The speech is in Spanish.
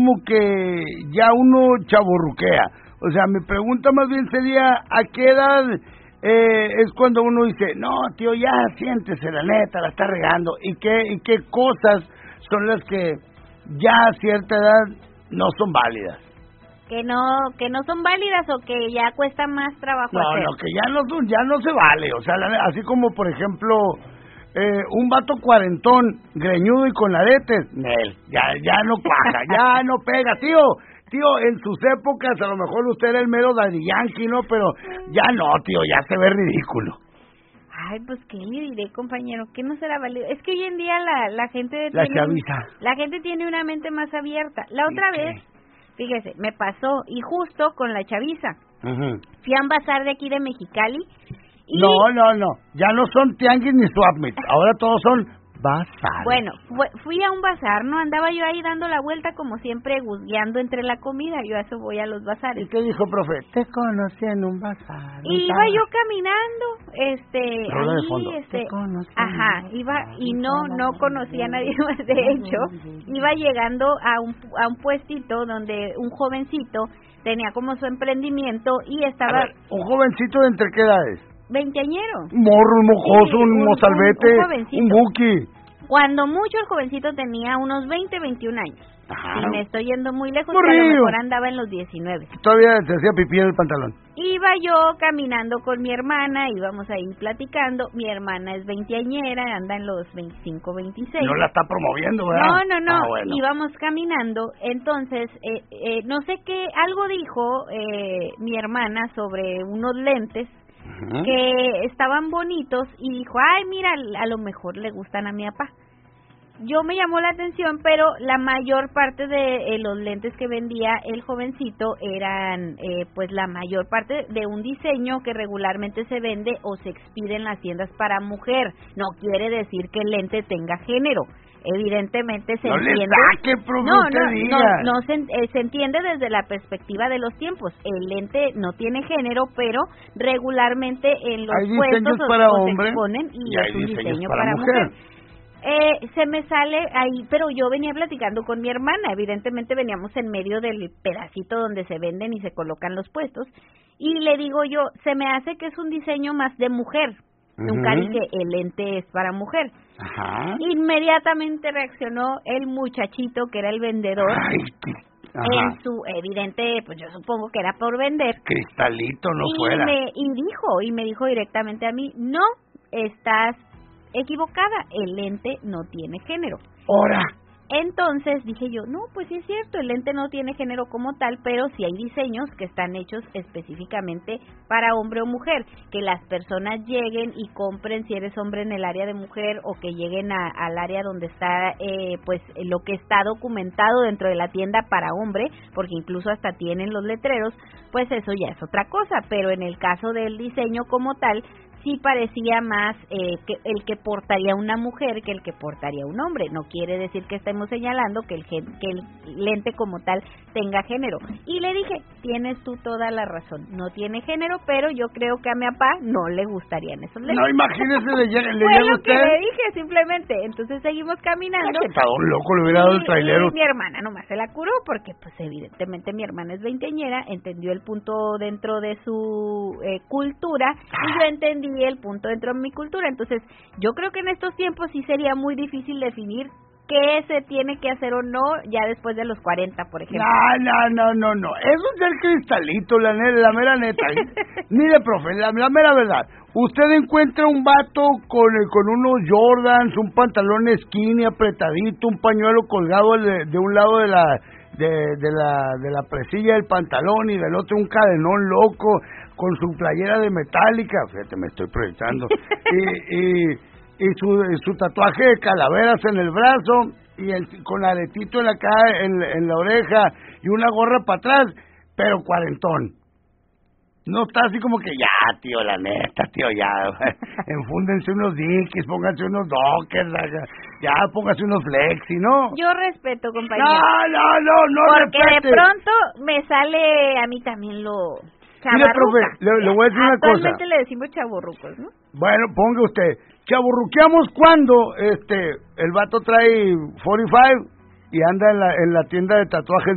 como que ya uno chavorruquea. O sea, mi pregunta más bien sería, ¿a qué edad es cuando uno dice, no, tío, ya siéntese, la neta, la está regando? ¿Y qué cosas son las que ya a cierta edad no son válidas? Que no son válidas o que ya cuesta más trabajo hacer. No, que ya no se vale. O sea, así como, por ejemplo, un vato cuarentón, greñudo y con aretes, Nel, ya no cuaja, ya no pega, tío, en sus épocas a lo mejor usted era el mero Daddy Yankee, ¿no? Pero ya no, tío, ya se ve ridículo. Ay, pues qué le diré, compañero, que no será válido. Es que hoy en día la gente la gente tiene una mente más abierta. La otra vez, fíjese, me pasó, y justo con la chaviza. Fui a un bazar de aquí de Mexicali. Y... No, ya no son tianguis ni swap meet, ahora todos son bazar. Bueno, fui a un bazar, ¿no? Andaba yo ahí dando la vuelta como siempre, guzgueando entre la comida, yo a eso voy a los bazares. ¿Y qué dijo, profe? Te conocí en un bazar. Y iba yo caminando, Rola de fondo. Ajá, iba, y no conocía a nadie más, de hecho, iba llegando a un puestito donde un jovencito tenía como su emprendimiento y estaba... A ver, ¿un jovencito de entre qué edades? Veinteañero. Morro, un mojoso, sí, un mozalbete, un buki. Cuando mucho el jovencito tenía unos 20, 21 años. Ajá. Y me estoy yendo muy lejos, Morrillo. que a lo mejor andaba en los 19. Todavía se hacía pipí en el pantalón. Iba yo caminando con mi hermana, íbamos ahí platicando. Mi hermana es veinteañera, anda en los 25, 26. No la está promoviendo, ¿verdad? No. Ah, bueno. Íbamos caminando, entonces, no sé qué, algo dijo mi hermana sobre unos lentes que estaban bonitos y dijo, ay, mira, a lo mejor le gustan a mi papá. Yo me llamó la atención, pero la mayor parte de los lentes que vendía el jovencito eran, pues la mayor parte de un diseño que regularmente se vende o se expide en las tiendas para mujer. No quiere decir que el lente tenga género. Evidentemente se entiende. Se entiende desde la perspectiva de los tiempos. El lente no tiene género, pero regularmente en los puestos se exponen y es un diseño para mujer. Se me sale ahí, pero yo venía platicando con mi hermana, evidentemente veníamos en medio del pedacito donde se venden y se colocan los puestos, y le digo yo, se me hace que es un diseño más de mujer. Nunca dije el lente es para mujer. Ajá. Inmediatamente reaccionó el muchachito que era el vendedor. En su evidente, pues yo supongo que era por vender. Cristalito, no fuera. Y me dijo directamente a mí, no, estás equivocada, el lente no tiene género. ¡Hora! Entonces dije yo, no, pues sí es cierto, el lente no tiene género como tal, pero sí hay diseños que están hechos específicamente para hombre o mujer, que las personas lleguen y compren si eres hombre en el área de mujer o que lleguen al área donde está pues lo que está documentado dentro de la tienda para hombre, porque incluso hasta tienen los letreros, pues eso ya es otra cosa, pero en el caso del diseño como tal, sí parecía más que el que portaría una mujer que el que portaría un hombre. No quiere decir que estemos señalando que el lente como tal tenga género. Y le dije, tienes tú toda la razón, no tiene género, pero yo creo que a mi papá no le gustarían esos lentes. No, imagínese, le llega lo usted. Que le dije, simplemente. Entonces seguimos caminando. Está un loco, le hubiera dado el trailero. Y mi hermana nomás se la curó, porque pues evidentemente mi hermana es veinteañera, entendió el punto dentro de su cultura, y yo entendí el punto dentro de mi cultura. Entonces yo creo que en estos tiempos sí sería muy difícil definir qué se tiene que hacer o no ya después de los 40, por ejemplo. No, eso es del cristalito, la mera neta. Mire, profe, la mera verdad, usted encuentra un vato con unos Jordans, un pantalón skinny apretadito, un pañuelo colgado de un lado de la presilla del pantalón y del otro un cadenón loco con su playera de Metallica, fíjate, me estoy proyectando, y su tatuaje de calaveras en el brazo y con aretito en la oreja y una gorra para atrás, pero cuarentón. No está así como que ya, tío, la neta, tío, ya, enfúndense unos Dickies, pónganse unos Dockers, ya, pónganse unos Flexi, ¿no? Yo respeto, compañero. No porque respete. De pronto me sale a mí también lo Mire, profe, le voy a decir una cosa. Actualmente le decimos chavorrucos, ¿no? Bueno, ponga usted, chavorruqueamos cuando el vato trae 45 y anda en la tienda de tatuajes